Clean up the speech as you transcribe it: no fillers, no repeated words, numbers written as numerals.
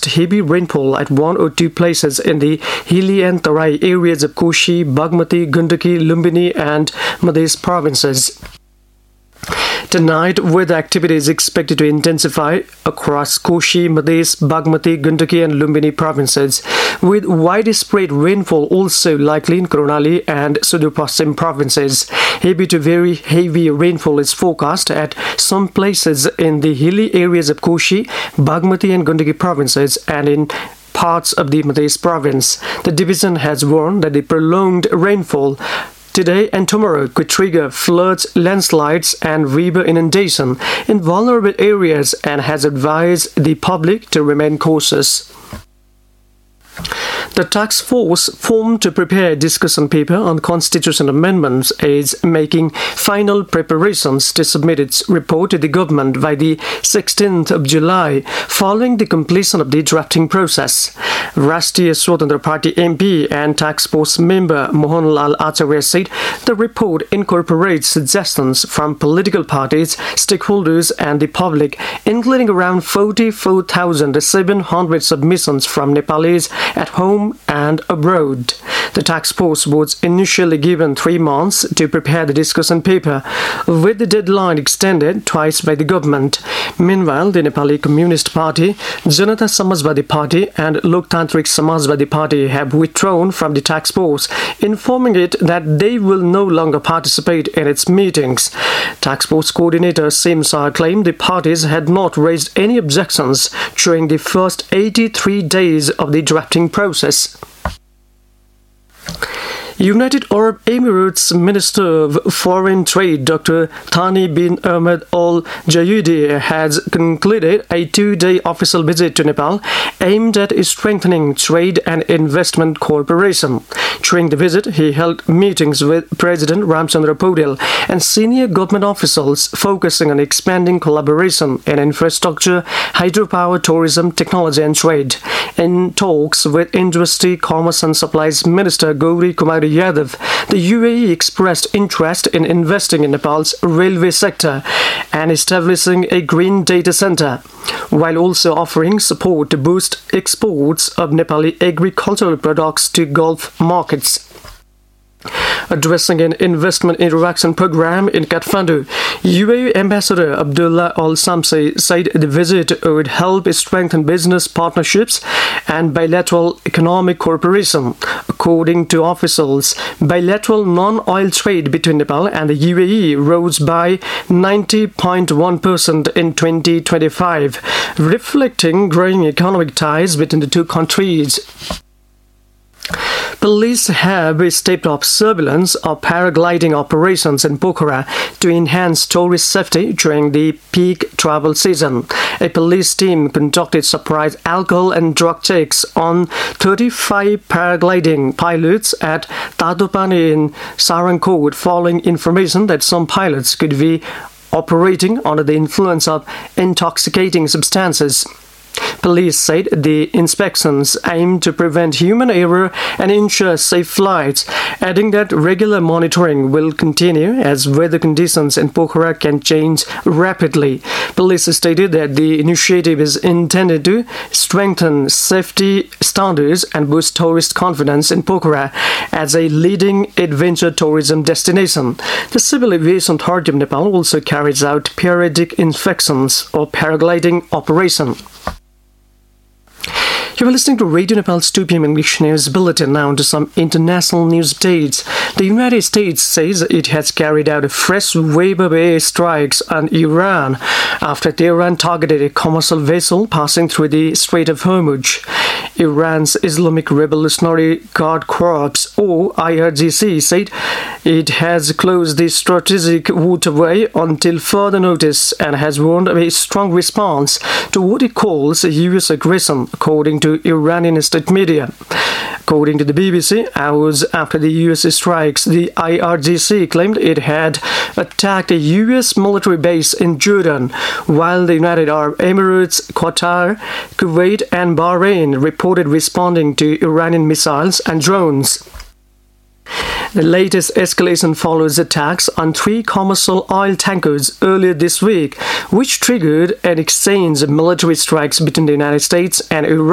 forecast heavy rainfall at one or two places in the hilly and Tarai areas of Koshi, Bagmati, Gandaki, Lumbini and Madhya provinces. Tonight, weather activity is expected to intensify across Koshi, Madhya, Bagmati, Gandaki and Lumbini provinces, with widespread rainfall also likely in Karnali and Sudur Paschim provinces. Heavy to very heavy rainfall is forecast at some places in the hilly areas of Koshi, Bagmati and Gandaki provinces and in parts of the Madhya province. The division has warned that the prolonged rainfall today and tomorrow could trigger floods, landslides and river inundation in vulnerable areas and has advised the public to remain cautious. The task force formed to prepare a discussion paper on constitutional amendments is making final preparations to submit its report to the government by the 16th of July, following the completion of the drafting process. Rashtriya Swatantra Party MP and task force member Mohanlal Acharya said the report incorporates suggestions from political parties, stakeholders and the public, including around 44,700 submissions from Nepalis at home and abroad. The task force was initially given 3 months to prepare the discussion paper, with the deadline extended twice by the government. Meanwhile, the Nepali Communist Party, Janata Samajwadi Party and Loktantrik Samajwadi Party have withdrawn from the task force, informing it that they will no longer participate in its meetings. Task force coordinator Simsa claimed the parties had not raised any objections during the first 83 days of the drafting process. United Arab Emirates Minister of Foreign Trade Dr. Thani bin Ahmed Al Jayudi has concluded a 2-day official visit to Nepal aimed at strengthening trade and investment cooperation. During the visit, he held meetings with President Ramchandra Paudel and senior government officials focusing on expanding collaboration in infrastructure, hydropower, tourism, technology and trade. In talks with Industry, Commerce and Supplies Minister Gauri Kumari Yadav, the UAE expressed interest in investing in Nepal's railway sector and establishing a green data center, while also offering support to boost exports of Nepali agricultural products to Gulf markets. Addressing an investment interaction program in Kathmandu, UAE Ambassador Abdullah Al Samsi said the visit would help strengthen business partnerships and bilateral economic cooperation. According to officials, bilateral non-oil trade between Nepal and the UAE rose by 90.1% in 2025, reflecting growing economic ties between the two countries. Police have stepped up surveillance of paragliding operations in Pokhara to enhance tourist safety during the peak travel season. A police team conducted surprise alcohol and drug checks on 35 paragliding pilots at Tadopani in Sarangkot following information that some pilots could be operating under the influence of intoxicating substances. Police said the inspections aim to prevent human error and ensure safe flights, adding that regular monitoring will continue as weather conditions in Pokhara can change rapidly. Police stated that the initiative is intended to strengthen safety standards and boost tourist confidence in Pokhara as a leading adventure tourism destination. The Civil Aviation Authority of Nepal also carries out periodic inspections of paragliding operation. You are listening to Radio Nepal's 2 p.m. English News Bulletin. Now to some international news updates. The United States says it has carried out a fresh wave of air strikes on Iran after Tehran targeted a commercial vessel passing through the Strait of Hormuz. Iran's Islamic Revolutionary Guard Corps, or IRGC, said it has closed the strategic waterway until further notice and has warned of a strong response to what it calls a U.S. aggression, according to Iranian state media. According to the BBC, hours after the U.S. strikes, the IRGC claimed it had attacked a U.S. military base in Jordan, while the United Arab Emirates, Qatar, Kuwait and Bahrain reported responding to Iranian missiles and drones. The latest escalation follows attacks on 3 commercial oil tankers earlier this week, which triggered an exchange of military strikes between the United States and Iran.